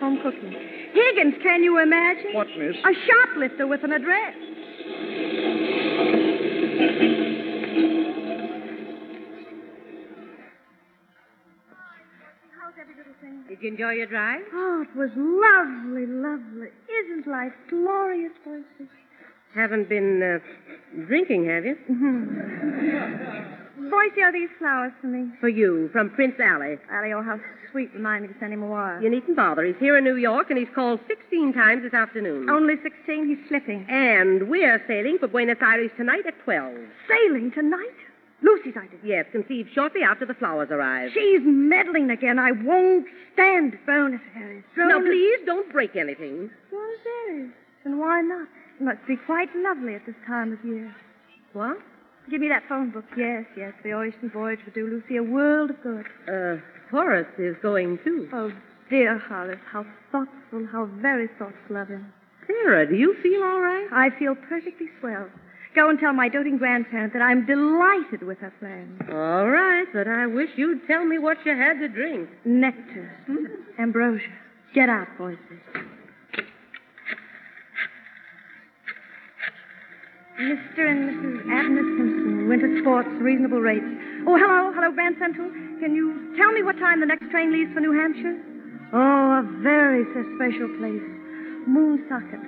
home cooking. Higgins, can you imagine? What, miss? A shoplifter with an address. How's every little thing? Did you enjoy your drive? Oh, it was lovely, lovely. Isn't life glorious, Boise? Haven't been drinking, have you? Boise, are these flowers for me? For you, from Prince Ali. Allie, oh, how sweet. Remind me to send him a wire. You needn't bother. He's here in New York, and he's called 16 times this afternoon. Only 16? He's slipping. And we're sailing for Buenos Aires tonight at 12. Sailing tonight? Lucy's idea. Yes, conceived shortly after the flowers arrive. She's meddling again. I won't stand it. Buenos Aires. Now, please, don't break anything. Buenos Aires. And why not? It must be quite lovely at this time of year. What? Give me that phone book. Yes. The ocean voyage would do Lucy a world of good. Horace is going, too. Oh, dear Horace. How thoughtful, how very thoughtful of him. Sarah, do you feel all right? I feel perfectly swell. Go and tell my doting grandparent that I'm delighted with her plans. All right, but I wish you'd tell me what you had to drink. Nectar. Ambrosia. Get out, Boise. Mr. and Mrs. Abner Simpson, winter sports, reasonable rates. Oh, hello, Grand Central. Can you tell me what time the next train leaves for New Hampshire? Oh, a very special place. Moonsocket.